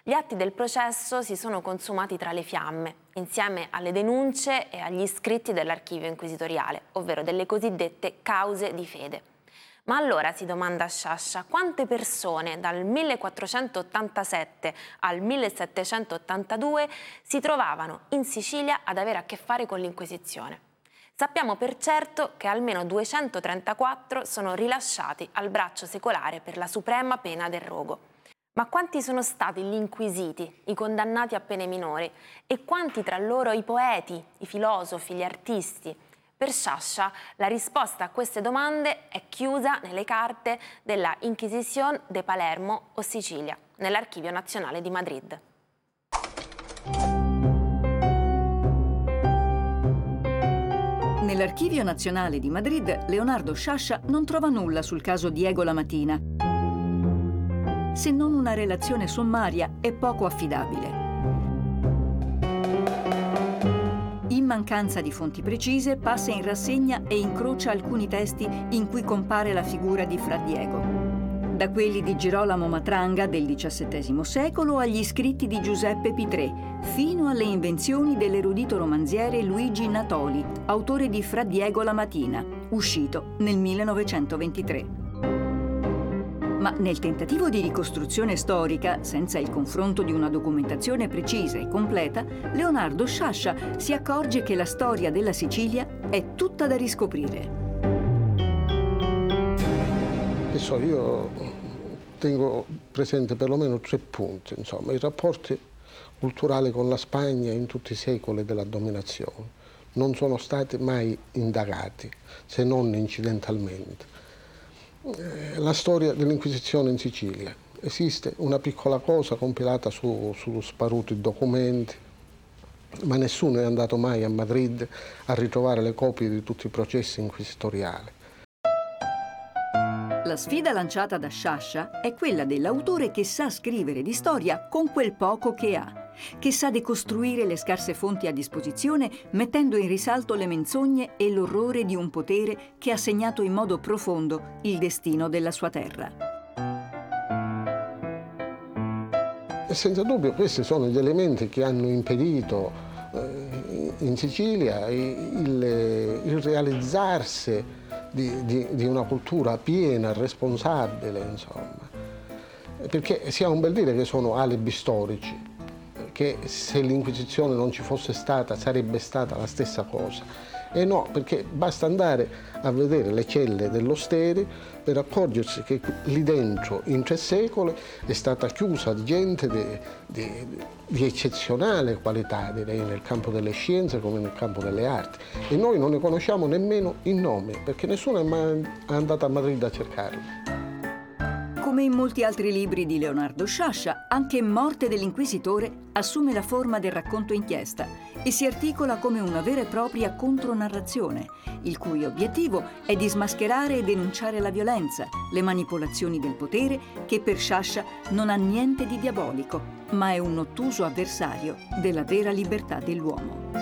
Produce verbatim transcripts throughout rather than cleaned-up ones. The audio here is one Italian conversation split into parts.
Gli atti del processo si sono consumati tra le fiamme, insieme alle denunce e agli scritti dell'archivio inquisitoriale, ovvero delle cosiddette cause di fede. Ma allora, si domanda Sciascia, quante persone dal millequattrocentottantasette al millesettecentottantadue si trovavano in Sicilia ad avere a che fare con l'Inquisizione? Sappiamo per certo che almeno duecentotrentaquattro sono rilasciati al braccio secolare per la suprema pena del rogo. Ma quanti sono stati gli inquisiti, i condannati a pene minori? E quanti tra loro i poeti, i filosofi, gli artisti? Per Sciascia la risposta a queste domande è chiusa nelle carte della Inquisición de Palermo o Sicilia, nell'Archivio Nazionale di Madrid. Nell'Archivio Nazionale di Madrid, Leonardo Sciascia non trova nulla sul caso Diego Lamatina, se non una relazione sommaria e poco affidabile. In mancanza di fonti precise, passa in rassegna e incrocia alcuni testi in cui compare la figura di Fra Diego. Da quelli di Girolamo Matranga del diciassettesimo secolo agli scritti di Giuseppe Pitrè, fino alle invenzioni dell'erudito romanziere Luigi Natoli, autore di Fra Diego Lamatina, uscito nel millenovecentoventitré. Ma nel tentativo di ricostruzione storica, senza il confronto di una documentazione precisa e completa, Leonardo Sciascia si accorge che la storia della Sicilia è tutta da riscoprire. Adesso io tengo presente perlomeno tre punti, insomma, i rapporti culturali con la Spagna in tutti i secoli della dominazione non sono stati mai indagati, se non incidentalmente. La storia dell'Inquisizione in Sicilia. Esiste una piccola cosa compilata su, su sparuti documenti, ma nessuno è andato mai a Madrid a ritrovare le copie di tutti i processi inquisitoriali. La sfida lanciata da Sciascia è quella dell'autore che sa scrivere di storia con quel poco che ha, che sa decostruire le scarse fonti a disposizione mettendo in risalto le menzogne e l'orrore di un potere che ha segnato in modo profondo il destino della sua terra. E senza dubbio questi sono gli elementi che hanno impedito eh, in Sicilia il, il realizzarsi Di, di, di una cultura piena, responsabile, insomma. Perché si ha un bel dire che sono alibi storici, che se l'Inquisizione non ci fosse stata sarebbe stata la stessa cosa. E no, perché basta andare a vedere le celle dell'Osteri per accorgersi che lì dentro, in tre secoli, è stata chiusa gente di, di, di eccezionale qualità, direi, nel campo delle scienze come nel campo delle arti. E noi non ne conosciamo nemmeno il nome, perché nessuno è mai andato a Madrid a cercarlo. Come in molti altri libri di Leonardo Sciascia, anche Morte dell'Inquisitore assume la forma del racconto inchiesta e si articola come una vera e propria contronarrazione, il cui obiettivo è di smascherare e denunciare la violenza, le manipolazioni del potere, che per Sciascia non ha niente di diabolico, ma è un ottuso avversario della vera libertà dell'uomo.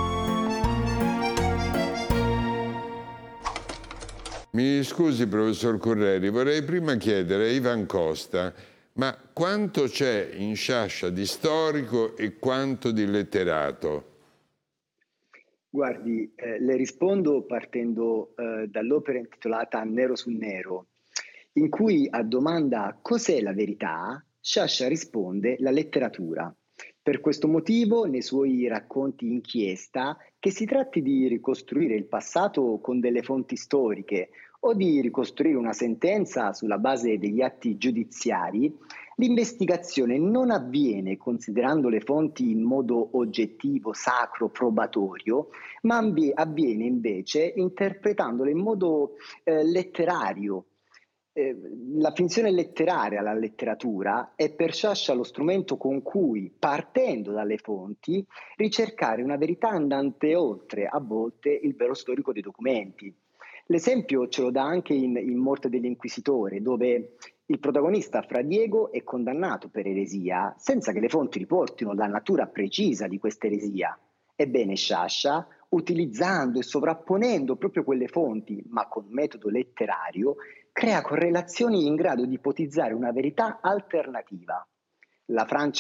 Mi scusi, professor Correri, vorrei prima chiedere a Ivan Costa, ma quanto c'è in Sciascia di storico e quanto di letterato? Guardi, eh, le rispondo partendo eh, dall'opera intitolata Nero su Nero, in cui a domanda cos'è la verità, Sciascia risponde la letteratura. Per questo motivo, nei suoi racconti inchiesta, che si tratti di ricostruire il passato con delle fonti storiche o di ricostruire una sentenza sulla base degli atti giudiziari, l'investigazione non avviene considerando le fonti in modo oggettivo, sacro, probatorio, ma avviene invece interpretandole in modo eh, letterario. Eh, la finzione letteraria, la letteratura, è per Sciascia lo strumento con cui, partendo dalle fonti, ricercare una verità andante oltre, a volte, il vero storico dei documenti. L'esempio ce lo dà anche in, in Morte dell'Inquisitore, dove il protagonista Fra Diego è condannato per eresia, senza che le fonti riportino la natura precisa di questa eresia. Ebbene, Sciascia, utilizzando e sovrapponendo proprio quelle fonti, ma con metodo letterario, crea correlazioni in grado di ipotizzare una verità alternativa. La Francia